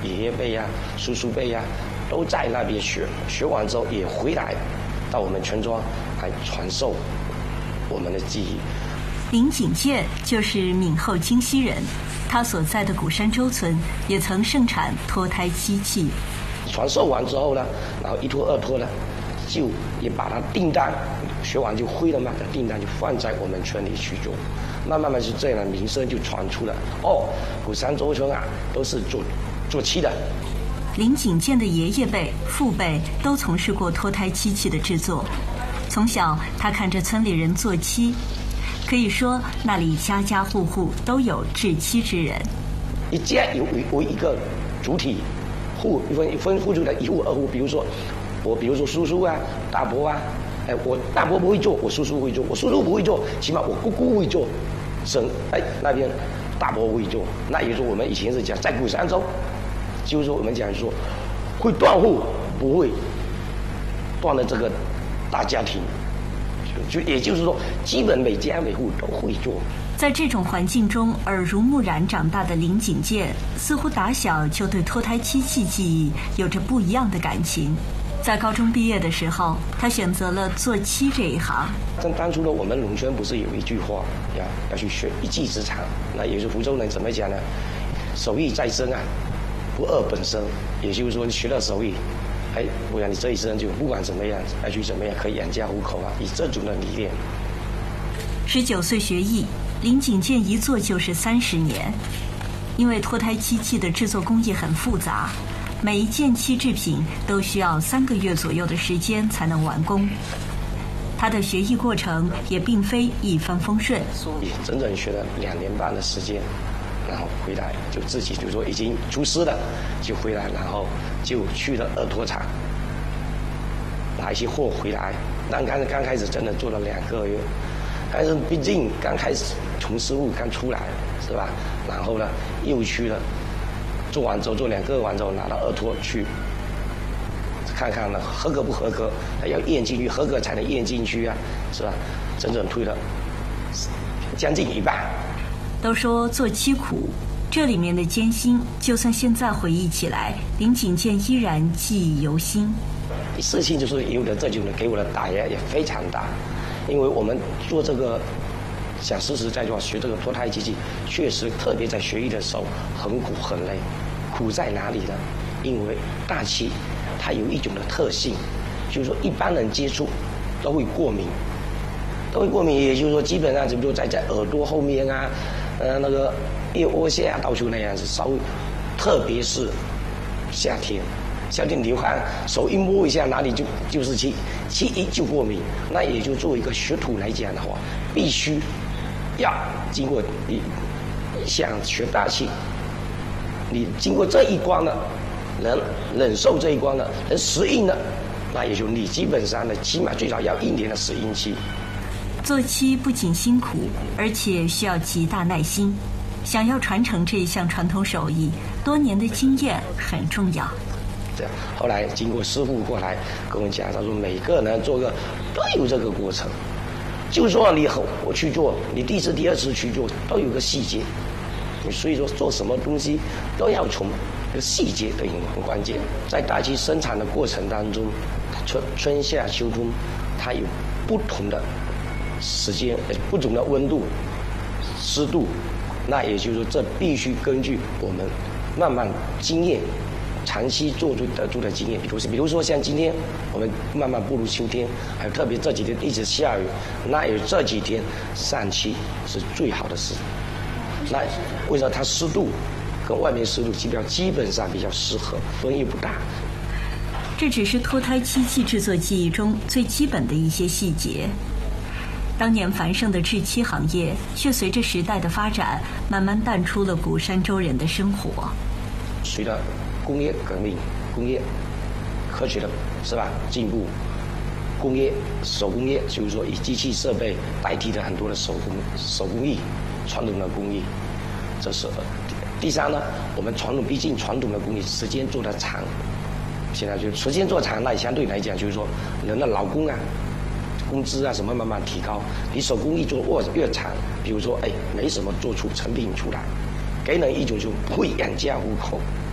爷爷辈呀、叔叔辈呀，都在那边学完之后也回来到我们村庄来传授我们的技艺。 林景健就是闽后金溪人，他所在的鼓山洲村也曾盛产脱胎机器。 传授完之后呢，然后一拖二拖呢，就也把它订单学完就会了嘛，的订单就放在我们村里去做，慢慢就这样的名声就传出了。哦，鼓山洲村啊，都是做漆的。 林景健的爷爷辈、父辈都从事过脱胎机器的制作，从小他看着村里人做漆，可以说那里家家户户都有制漆之人。 一家有一个主体户，分户主的一户二户，比如说叔叔啊、大伯啊，我大伯不会做，我叔叔会做；我叔叔不会做，起码我姑姑会做。那边大伯会做，那也就是说我们以前是讲在鼓山洲，就是说我们讲说会断户不会断了这个大家庭，也就是说基本每家每户都会做。 在这种环境中耳濡目染长大的林景健，似乎打小就对脱胎漆器技艺有着不一样的感情。在高中毕业的时候，他选择了做漆这一行。 当初呢，我们农村不是有一句话，要去学一技之长。那也是福州人怎么讲呢？手艺在身啊，不二本身。也就是说，你学了手艺，我想你这一生就不管怎么样，去怎么样可以养家糊口啊，以这种的理念。 19岁学艺，林景健一做就是30年。因为脱胎漆器的制作工艺很复杂，每一件漆制品都需要3个月左右的时间才能完工。他的学艺过程也并非一帆风顺， 整整学了2年半的时间，然后回来就自己就说已经出师了，就回来，然后就去了二托厂拿一些货回来。刚开始真的做了2个月，但是毕竟刚开始从师傅刚出来是吧？然后呢又去了，做完之后做2个月完之后拿到二托去看看呢合格不合格，要验进去，合格才能验进去啊，是吧？整整推了将近1半。 都说做漆苦，这里面的艰辛，就算现在回忆起来，林景健依然记忆犹新。 事情就是有的，这就给我的打压也非常大，因为我们做这个想实实在在学这个脱胎机器，确实特别在学艺的时候很苦很累。苦在哪里呢？因为大漆它有一种的特性，就是说一般人接触都会过敏，也就是说基本上只不过在耳朵后面啊，那个腋窝下到处那样子稍微，特别是夏天流汗，手一摸一下哪里就是漆一就过敏。那也就作为一个学徒来讲的话，必须要经过你想学大漆，你经过这一关了，能忍受这一关了，能适应了，那也就你基本上呢，起码最少要1年的适应期。 做漆不仅辛苦，而且需要极大耐心。想要传承这一项传统手艺，多年的经验很重要。 这样，后来经过师傅过来跟我讲，他说每个人做个都有这个过程，就说我去做，你第1次、第2次去做都有个细节。所以说做什么东西都要从这个细节对很关键。在大漆生产的过程当中，春夏秋冬，它有不同的时间、不同的温度、湿度，那也就是说，这必须根据我们慢慢经验、长期做出得出的经验。比如说像今天我们慢慢步入秋天，还有特别这几天一直下雨，那有这几天上漆是最好的时。那为什么它湿度跟外面湿度基本上比较适合，分异不大。 这只是脱胎漆器制作技艺中最基本的一些细节。当年繁盛的制漆行业，却随着时代的发展，慢慢淡出了鼓山洲人的生活。 随着工业革命、工业科学的是吧进步，工业手工业就是说以机器设备代替了很多的手工艺。传统的工艺，这是第3呢。我们毕竟传统的工艺时间做得长，现在就时间做长，那相对来讲就是说人的劳工啊、工资啊什么慢慢提高。你手工艺做越长，比如说没什么做出成品出来，给人一种就不会养家糊口。